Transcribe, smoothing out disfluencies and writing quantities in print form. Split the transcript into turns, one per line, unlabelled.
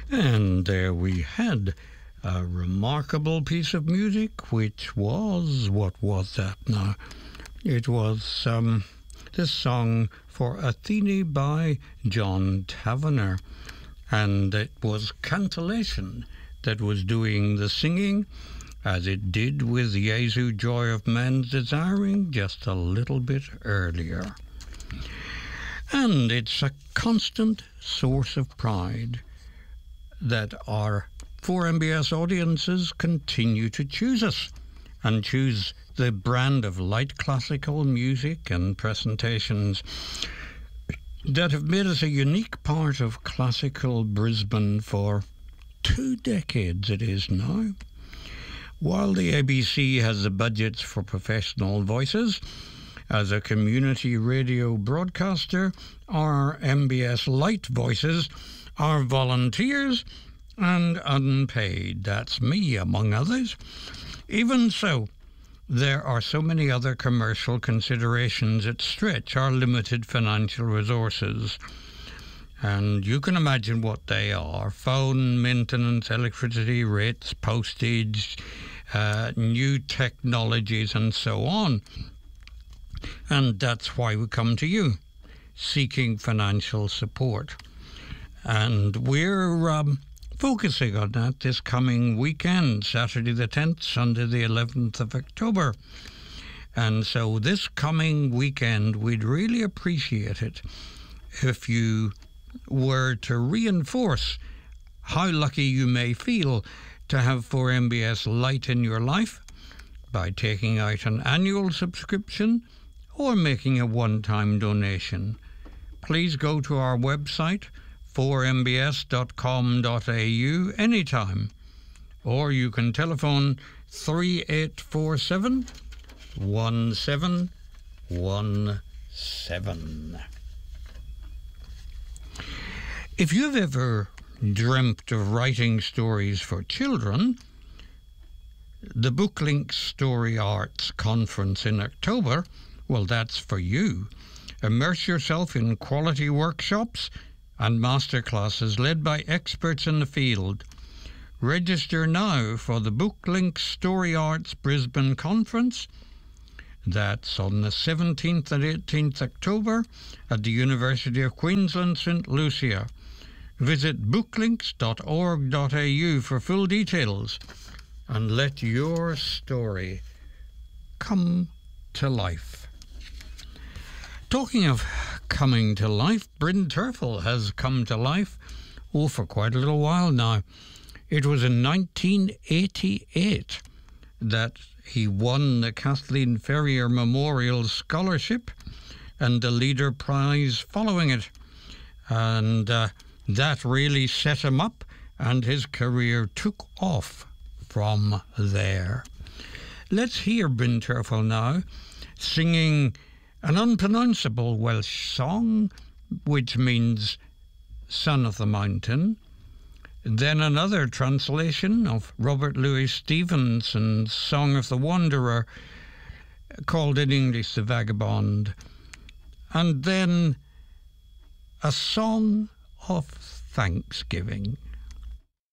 And there we had a remarkable piece of music, which was, what was that now? It was this song for Athene by John Tavener. And it was Cantillation that was doing the singing, as it did with Jesu Joy of Man's Desiring just a little bit earlier. And it's a constant source of pride that our 4MBS audiences continue to choose us and choose the brand of light classical music and presentations that have made us a unique part of classical Brisbane for 2 decades it is now. While the ABC has the budgets for professional voices, as a community radio broadcaster, our MBS Light voices are volunteers and unpaid. That's me, among others. Even so, there are so many other commercial considerations that stretch our limited financial resources. And you can imagine what they are: phone maintenance, electricity rates, postage, new technologies, and so on. And that's why we come to you, seeking financial support. And we're focusing on that this coming weekend, Saturday the 10th, Sunday the 11th of October. And so this coming weekend, we'd really appreciate it if you were to reinforce how lucky you may feel to have 4MBS Light in your life by taking out an annual subscription or making a one-time donation. Please go to our website, 4mbs.com.au, anytime, or you can telephone 3847 1717. If you've ever dreamt of writing stories for children, the Booklink Story Arts Conference in October, well, that's for you. Immerse yourself in quality workshops and masterclasses led by experts in the field. Register now for the Booklink Story Arts Brisbane Conference. That's on the 17th and 18th October at the University of Queensland, St. Lucia. Visit booklinks.org.au for full details and let your story come to life. Talking of coming to life, Bryn Terfel has come to life, for quite a little while now. It was in 1988 that he won the Kathleen Ferrier Memorial Scholarship and the Leader Prize following it. And that really set him up, and his career took off from there. Let's hear Bryn Terfel now singing an unpronounceable Welsh song, which means Son of the Mountain. Then another translation of Robert Louis Stevenson's Song of the Wanderer, called in English The Vagabond. And then a song of thanksgiving.